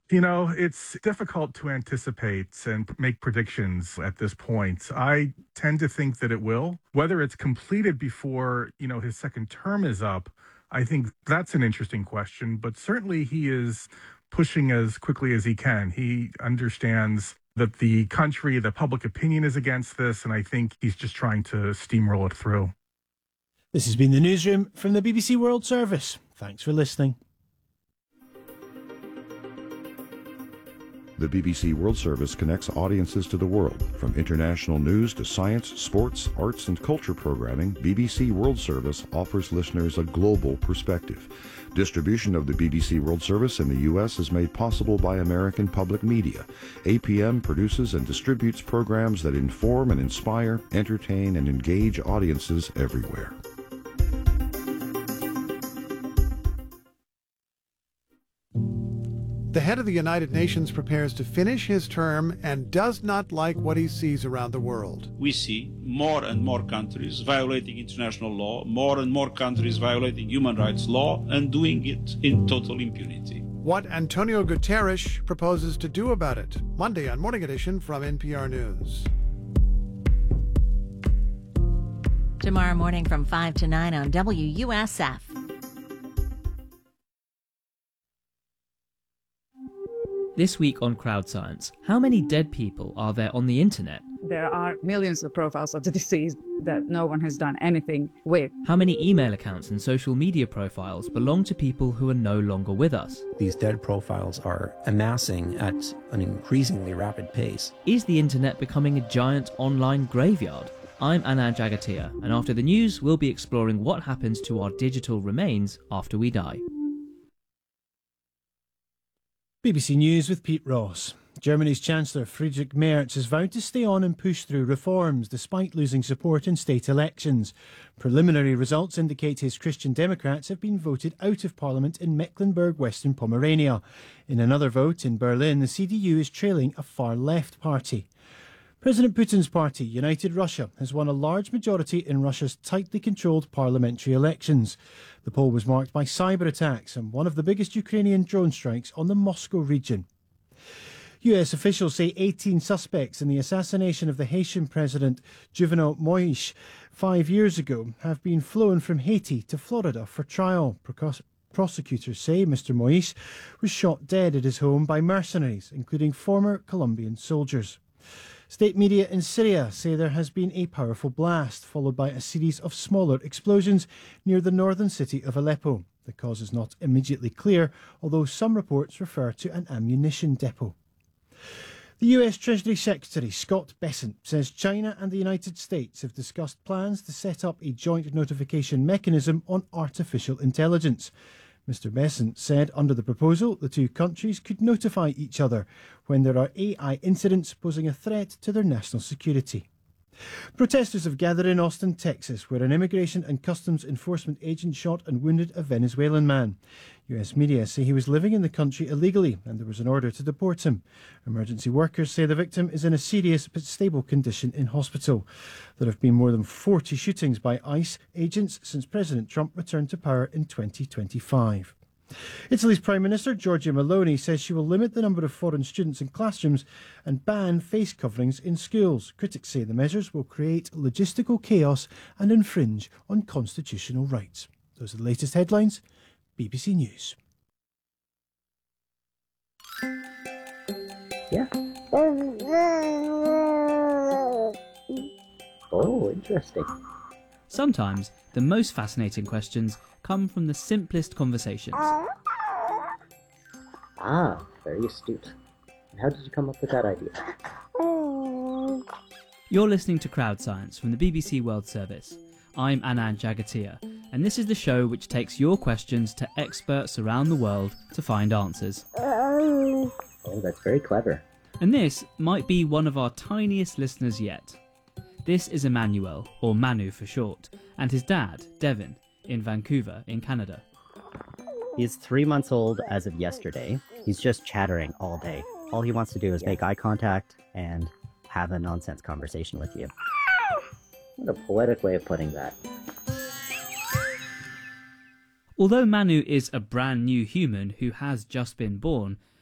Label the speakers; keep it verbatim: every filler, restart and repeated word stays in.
Speaker 1: You know, it's difficult to anticipate and make predictions at this point. I tend to think that it will. Whether it's completed before, you know, his second term is up, I think that's an interesting question, but certainly he is pushing as quickly as he can. He understands that the country, the public opinion is against this, and I think he's just trying to steamroll it through.
Speaker 2: This has been the Newsroom from the B B C World Service. Thanks for listening.
Speaker 3: The B B C World Service connects audiences to the world. From international news to science, sports, arts, and culture programming, B B C World Service offers listeners a global perspective. Distribution of the B B C World Service in the U S is made possible by American Public Media. A P M produces and distributes programs that inform and inspire, entertain, and engage audiences everywhere.
Speaker 4: The head of the United Nations prepares to finish his term and does not like what he sees around the world.
Speaker 5: We see more and more countries violating international law, more and more countries violating human rights law, and doing it in total impunity.
Speaker 4: What Antonio Guterres proposes to do about it. Monday on Morning Edition from N P R News.
Speaker 6: Tomorrow morning from five to nine on W U S F.
Speaker 7: This week on Crowd Science, how many dead people are there on the internet?
Speaker 8: There are millions of profiles of the disease that no one has done anything with.
Speaker 7: How many email accounts and social media profiles belong to people who are no longer with us?
Speaker 9: These dead profiles are amassing at an increasingly rapid pace.
Speaker 7: Is the internet becoming a giant online graveyard? I'm Anand Jagatia, and after the news, we'll be exploring what happens to our digital remains after we die.
Speaker 2: B B C News with Pete Ross. Germany's Chancellor Friedrich Merz has vowed to stay on and push through reforms despite losing support in state elections. Preliminary results indicate his Christian Democrats have been voted out of parliament in Mecklenburg-Western Pomerania. In another vote in Berlin, the C D U is trailing a far-left party. President Putin's party, United Russia, has won a large majority in Russia's tightly controlled parliamentary elections. The poll was marked by cyber attacks and one of the biggest Ukrainian drone strikes on the Moscow region. U S officials say eighteen suspects in the assassination of the Haitian president Jovenel Moïse five years ago have been flown from Haiti to Florida for trial. Procos- prosecutors say Mister Moïse was shot dead at his home by mercenaries, including former Colombian soldiers. State media in Syria say there has been a powerful blast, followed by a series of smaller explosions near the northern city of Aleppo. The cause is not immediately clear, although some reports refer to an ammunition depot. The U S Treasury Secretary Scott Bessent says China and the United States have discussed plans to set up a joint notification mechanism on artificial intelligence. Mister Bessent said under the proposal, the two countries could notify each other when there are A I incidents posing a threat to their national security. Protesters have gathered in Austin, Texas, where an immigration and customs enforcement agent shot and wounded a Venezuelan man. U S media say he was living in the country illegally and there was an order to deport him. Emergency workers say the victim is in a serious but stable condition in hospital. There have been more than forty shootings by ICE agents since President Trump returned to power in twenty twenty-five. Italy's Prime Minister Giorgia Meloni says she will limit the number of foreign students in classrooms and ban face coverings in schools. Critics say the measures will create logistical chaos and infringe on constitutional rights. Those are the latest headlines. B B C News.
Speaker 10: Yeah. Oh, interesting.
Speaker 7: Sometimes the most fascinating questions come from the simplest conversations.
Speaker 10: Ah, very astute. How did you come up with that idea?
Speaker 7: You're listening to Crowd Science from the B B C World Service. I'm Anand Jagatia, and this is the show which takes your questions to experts around the world to find answers.
Speaker 10: Oh, that's very clever.
Speaker 7: And this might be one of our tiniest listeners yet. This is Emmanuel, or Manu for short, and his dad, Devin, in Vancouver, in Canada.
Speaker 10: He's three months old as of yesterday. He's just chattering all day. All he wants to do is make eye contact and have a nonsense conversation with you. What a poetic way of putting that.
Speaker 7: Although Manu is a brand new human who has just been born,